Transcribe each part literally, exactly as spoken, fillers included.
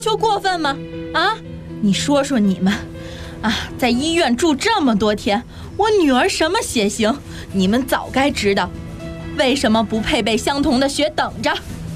就过分吗？啊，你说说你们，啊，在医院住这么多天，我女儿什么血型，你们早该知道，为什么不配备相同的血等着？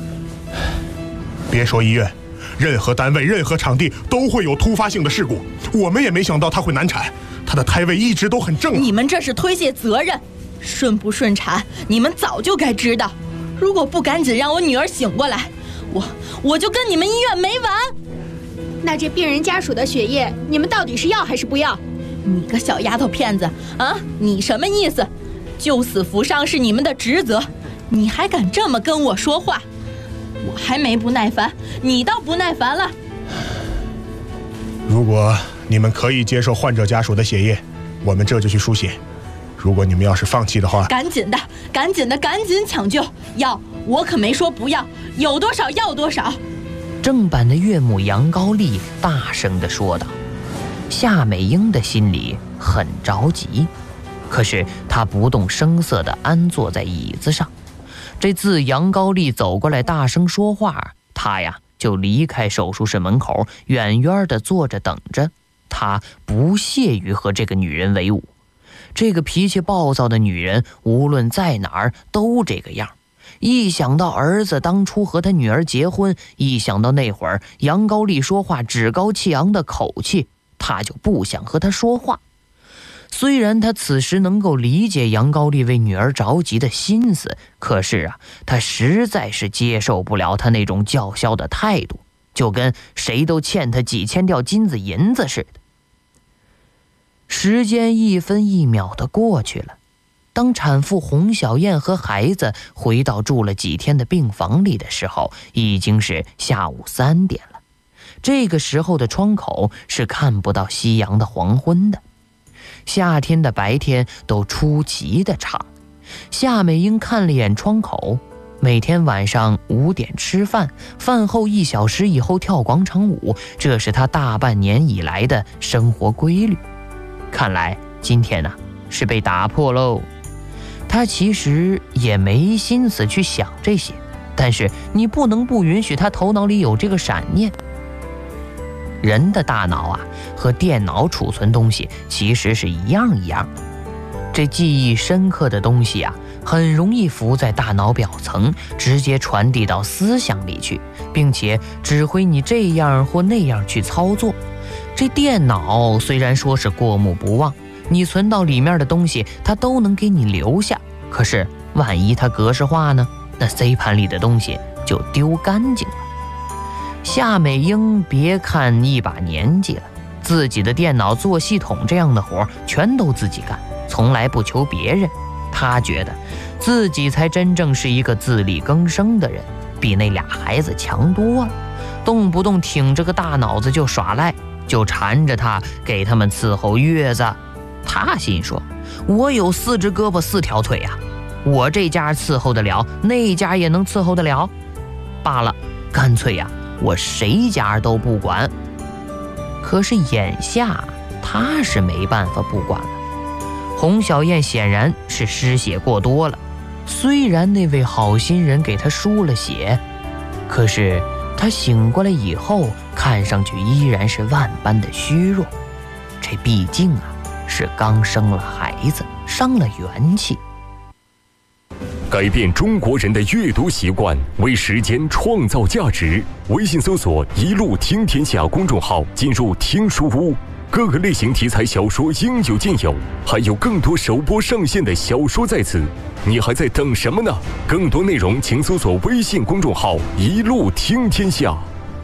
别说医院，任何单位、任何场地都会有突发性的事故，我们也没想到她会难产，她的胎位一直都很正。 你们这是推卸责任，顺不顺产，你们早就该知道。如果不赶紧让我女儿醒过来，我我就跟你们医院没完。 那这病人家属的血液，你们到底是要还是不要？ 你个小丫头片子啊，你什么意思？救死扶伤是你们的职责，你还敢这么跟我说话？我还没不耐烦，你倒不耐烦了。 如果你们可以接受患者家属的血液，我们这就去输血。如果你们要是放弃的话， 赶紧的赶紧的赶紧抢救，要我可没说不要，有多少要多少。 正版的岳母杨高丽大声地说道。夏美英的心里很着急，可是她不动声色地安坐在椅子上。这自杨高丽走过来大声说话，她呀就离开手术室门口，远远地坐着等着。她不屑于和这个女人为伍，这个脾气暴躁的女人无论在哪儿都这个样。一想到儿子当初和他女儿结婚，一想到那会儿杨高丽说话趾高气扬的口气，他就不想和他说话。虽然他此时能够理解杨高丽为女儿着急的心思，可是啊，他实在是接受不了他那种叫嚣的态度，就跟谁都欠他几千吊金子银子似的。时间一分一秒的过去了，当产妇洪小燕和孩子回到住了几天的病房里的时候，已经是下午三点了。这个时候的窗口是看不到夕阳的黄昏的，夏天的白天都出奇的长。夏美英看了眼窗口，每天晚上五点吃饭，饭后一小时以后跳广场舞，这是她大半年以来的生活规律。看来今天呢、啊、是被打破喽。他其实也没心思去想这些，但是你不能不允许他头脑里有这个闪念。人的大脑啊，和电脑储存东西其实是一样一样。这记忆深刻的东西啊，很容易浮在大脑表层，直接传递到思想里去，并且指挥你这样或那样去操作。这电脑虽然说是过目不忘，你存到里面的东西它都能给你留下，可是万一它格式化呢，那 C 盘里的东西就丢干净了。夏美英别看一把年纪了，自己的电脑做系统这样的活全都自己干，从来不求别人。她觉得自己才真正是一个自力更生的人，比那俩孩子强多了，动不动挺着个大脑子就耍赖，就缠着他给他们伺候月子。他心说，我有四只胳膊四条腿啊，我这家伺候得了，那家也能伺候得了。罢了，干脆呀、啊，我谁家都不管。可是眼下他是没办法不管了。洪小燕显然是失血过多了，虽然那位好心人给他输了血，可是他醒过来以后看上去依然是万般的虚弱。这毕竟啊是刚生了孩子，伤了元气。 改变中国人的阅读习惯，为时间创造价值。微信搜索一路听天下公众号，进入听书屋，各个类型题材小说应有尽有，还有更多首播上线的小说在此，你还在等什么呢？更多内容请搜索微信公众号一路听天下。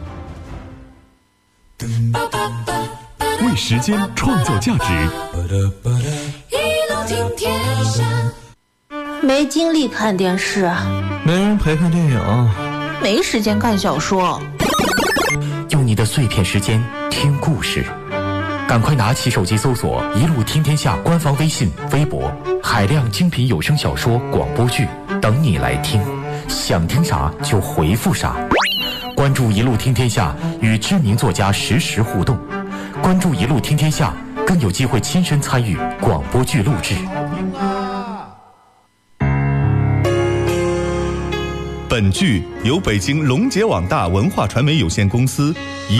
为时间创造价值， 一路听天下。 没精力看电视， 没人陪看电影， 没时间看小说。 用你的碎片时间听故事，赶快拿起手机搜索一路听天下官方微信微博，海量精品有声小说广播剧等你来听，想听啥就回复啥。关注一路听天下，与知名作家实时互动，关注一路听天下，更有机会亲身参与广播剧录制。 本剧由北京龙杰网大文化传媒有限公司